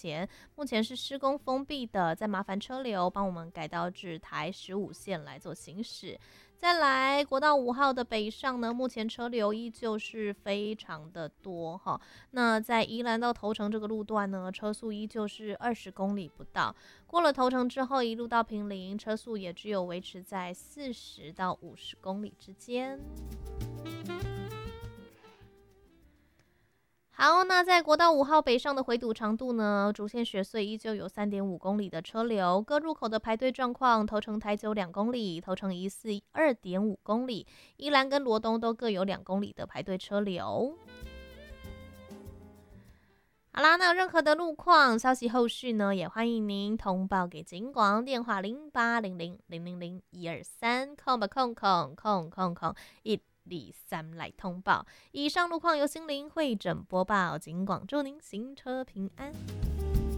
前，目前是施工封闭的，再麻烦车流帮我们改道至台15线来做行驶。再来，国道5号的北上呢，目前车流依旧是非常的多哈。那在宜兰到头城这个路段呢，车速依旧是20公里不到。过了头城之后，一路到坪林，车速也只有维持在40到50公里之间。好，那在国道5号北上的回堵长度呢，主线雪隧依旧有3.5公里的车流，各入口的排队状况，头城台9 2公里，头城宜4 2.5公里，宜兰跟罗东都各有2公里的排队车流。好啦，那有任何的路况消息后续呢，也欢迎您通报给警广，电话0800000123，空吧空空空空空123来通报。以上路况由心灵会诊播报，警广祝您行车平安。